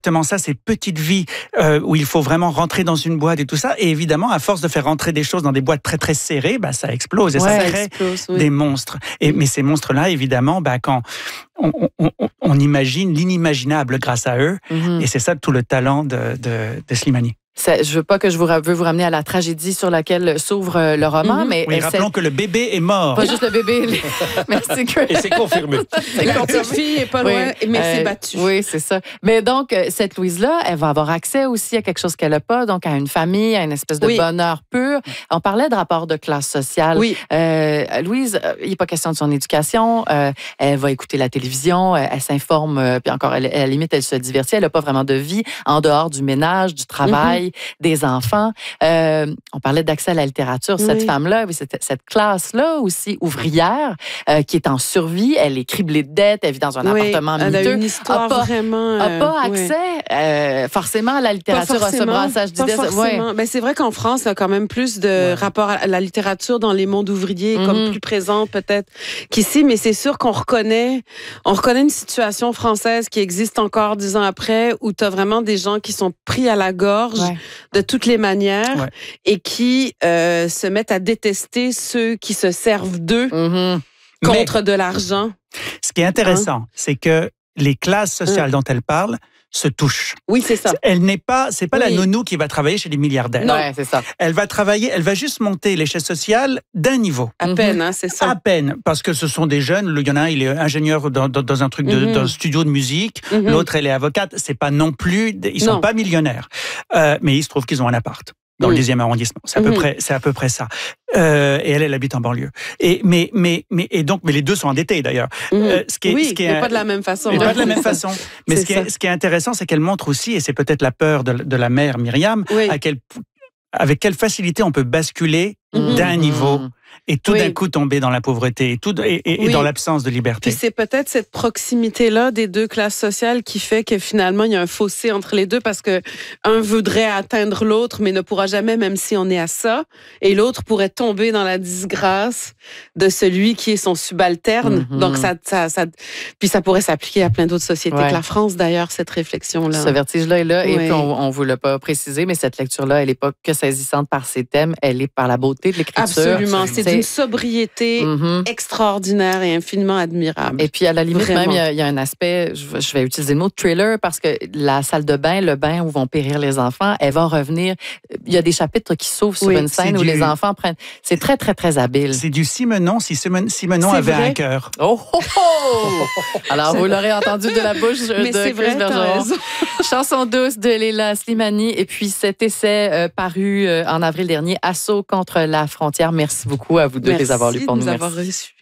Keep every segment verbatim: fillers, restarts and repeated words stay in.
exactement ça, ces petites vies euh, où il faut vraiment rentrer dans une boîte et tout ça. Et évidemment, à force de faire rentrer des choses dans des boîtes très très serrées, bah, ça explose et ouais, ça crée explose, oui. des monstres. Et, mais ces monstres-là, évidemment, bah, quand on, on, on, on imagine l'inimaginable grâce à eux, mm-hmm. et c'est ça tout le talent de, de, de Slimani. Ça, je veux pas que je vous veux vous ramener à la tragédie sur laquelle s'ouvre le roman, mm-hmm. mais oui, rappelons que le bébé est mort. Pas juste le bébé. Les... Merci que... Et c'est confirmé. C'est la petite fille est pas loin, oui. mais euh, c'est battu. Oui, c'est ça. Mais donc cette Louise-là, elle va avoir accès aussi à quelque chose qu'elle a pas, donc à une famille, à une espèce de oui. bonheur pur. On parlait de rapport de classe sociale. Oui. Euh, Louise, il n'est pas question de son éducation. Euh, elle va écouter la télévision, elle, elle s'informe, euh, puis encore, elle, à la limite, elle se divertit. Elle n'a pas vraiment de vie en dehors du ménage, du travail. Mm-hmm. Des enfants. Euh, on parlait d'accès à la littérature. Cette oui. femme-là, cette, cette classe-là aussi, ouvrière, euh, qui est en survie, elle est criblée de dettes, elle vit dans un oui, appartement miteux. Elle a une histoire pas, vraiment... n'a pas euh, accès oui. euh, forcément à la littérature, à ce brassage d'idées. Pas forcément. Ouais. Ben, c'est vrai qu'en France, il y a quand même plus de ouais. rapport à la littérature dans les mondes ouvriers, mm-hmm. comme plus présent peut-être qu'ici, mais c'est sûr qu'on reconnaît, on reconnaît une situation française qui existe encore dix ans après, où tu as vraiment des gens qui sont pris à la gorge ouais. de toutes les manières ouais. et qui euh, se mettent à détester ceux qui se servent d'eux mm-hmm. contre Mais, de l'argent. Ce qui est intéressant, hein? c'est que les classes sociales mmh. dont elle parle se touchent. Oui, c'est ça. Elle n'est pas, c'est pas oui. la nounou qui va travailler chez les milliardaires. Non, ouais, c'est ça. Elle va travailler, elle va juste monter l'échelle sociale d'un niveau. À mm-hmm. peine, hein, c'est ça. À peine, parce que ce sont des jeunes. Il y en a un, il est ingénieur dans, dans, dans un truc de, mm-hmm. dans un studio de musique. Mm-hmm. L'autre, elle est avocate. C'est pas non plus, ils sont non. pas millionnaires, euh, mais il se trouve qu'ils ont un appart dans mmh. le dixième arrondissement. C'est à peu mmh. près, c'est à peu près ça. Euh, et elle, elle habite en banlieue. Et mais mais mais et donc, mais les deux sont endettés d'ailleurs. Mmh. Euh, ce qui est, oui, ce qui est, mais pas de la même façon. Mais pas de la même façon. Mais ce qui, est, ce qui est intéressant, c'est qu'elle montre aussi, et c'est peut-être la peur de, de la mère Myriam, oui. à quel, avec quelle facilité on peut basculer mmh. d'un niveau. Et tout oui. d'un coup tomber dans la pauvreté et, tout, et, et, oui. et dans l'absence de liberté. Puis c'est peut-être cette proximité-là des deux classes sociales qui fait que finalement, il y a un fossé entre les deux parce que un voudrait atteindre l'autre, mais ne pourra jamais, même si on est à ça. Et l'autre pourrait tomber dans la disgrâce de celui qui est son subalterne. Mm-hmm. Donc, ça, ça, ça, puis ça pourrait s'appliquer à plein d'autres sociétés ouais. que la France, d'ailleurs, cette réflexion-là. Ce vertige-là est là. Oui. Et puis, on ne vous l'a pas précisé, mais cette lecture-là, elle n'est pas que saisissante par ses thèmes, elle est par la beauté de l'écriture. Absolument. C'est, c'est d'une sobriété mm-hmm. extraordinaire et infiniment admirable. Et puis, à la limite, Vraiment. même, il y, y a un aspect, je, je vais utiliser le mot thriller, parce que la salle de bain, le bain où vont périr les enfants, elle va revenir. Il y a des chapitres qui s'ouvrent sur oui, une scène où du... les enfants prennent... C'est très, très, très habile. C'est du Simenon, si Simenon avait vrai. un cœur. Oh, oh, oh! Alors, vous l'aurez entendu de la bouche Mais de Chris Bergeron. Chanson douce de Leila Slimani. Et puis, cet essai euh, paru euh, en avril dernier, Assaut contre la frontière. Merci beaucoup à vous deux de les avoir lus pour nous. Merci de nous avoir reçus.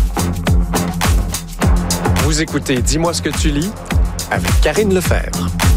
Vous écoutez Dis-moi ce que tu lis avec Karine Lefebvre.